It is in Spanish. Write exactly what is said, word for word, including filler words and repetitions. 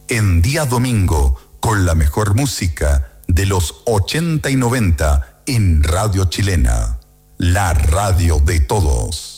en día domingo con la mejor música de los ochenta y noventa en Radio Chilena, la radio de todos.